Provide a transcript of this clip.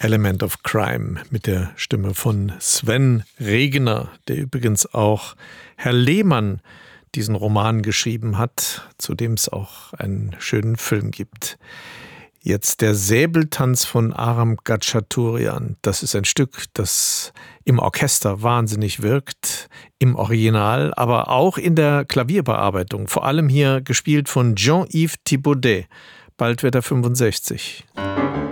Element of Crime mit der Stimme von Sven Regner, der übrigens auch Herr Lehmann diesen Roman geschrieben hat, zu dem es auch einen schönen Film gibt. Jetzt der Säbeltanz von Aram Khachaturian. Das ist ein Stück, das im Orchester wahnsinnig wirkt, im Original, aber auch in der Klavierbearbeitung. Vor allem hier gespielt von Jean-Yves Thibaudet. Bald wird er 65.